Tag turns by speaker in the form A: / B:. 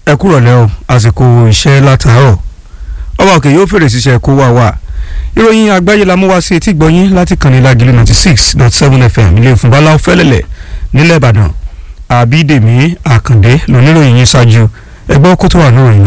A: ẹ kúrọ̀lẹ́ o àsìkò iṣẹ́ látàárọ̀ ọba òkè yóò fèrè síṣẹ́ kó wá wá ìròyìn àgbáyé la mú wá sí etí gbọ́yìn láti kànnì Lágìlú 96.7 FM ilé ìfúnbalá fẹ́lẹ́lẹ̀ nílẹ̀ Ìbàdàn Àbídèmí Àkàndé lóníròyìn yín ṣáájú ẹgbẹ́ kó tó wà ní ìròyìn